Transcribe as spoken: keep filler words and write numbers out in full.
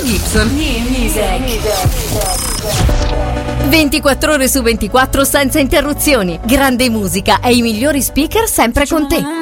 Gibson. New Music. ventiquattro ore su ventiquattro senza interruzioni. Grande musica e i migliori speaker sempre con te.